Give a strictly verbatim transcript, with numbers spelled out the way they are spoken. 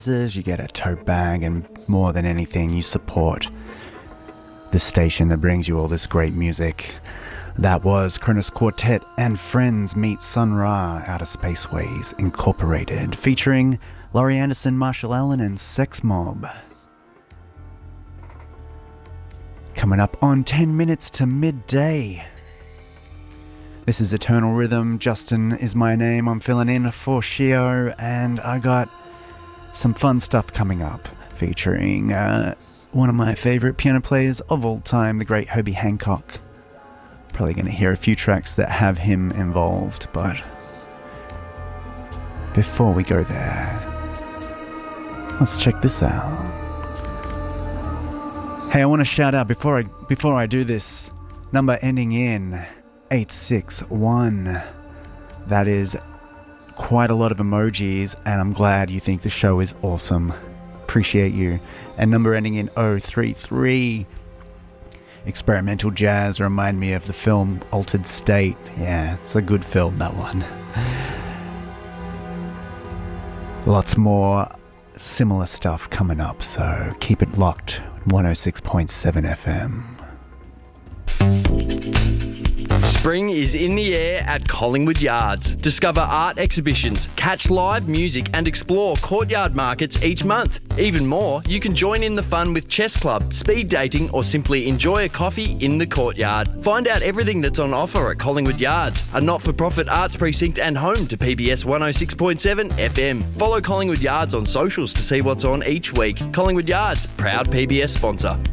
You get a tote bag, and more than anything, you support the station that brings you all this great music. That was Kronos Quartet and Friends meet Sun Ra out of Spaceways Incorporated, featuring Laurie Anderson, Marshall Allen, and Sex Mob. Coming up on ten minutes to midday. This is Eternal Rhythm. Justin is my name. I'm filling in for Shio, and I got some fun stuff coming up, featuring uh, one of my favourite piano players of all time, the great Herbie Hancock. Probably going to hear a few tracks that have him involved, but before we go there, let's check this out. Hey, I want to shout out before I before I do this, number ending in eight six one. That is quite a lot of emojis, and I'm glad you think the show is awesome. Appreciate you. And number ending in oh three three. Experimental jazz remind me of the film Altered State. Yeah, it's a good film, that one. Lots more similar stuff coming up, so keep it locked. one oh six point seven F M. Spring is in the air at Collingwood Yards. Discover art exhibitions, catch live music and explore courtyard markets each month. Even more, you can join in the fun with chess club, speed dating or simply enjoy a coffee in the courtyard. Find out everything that's on offer at Collingwood Yards, a not-for-profit arts precinct and home to P B S one oh six point seven F M. Follow Collingwood Yards on socials to see what's on each week. Collingwood Yards, proud P B S sponsor.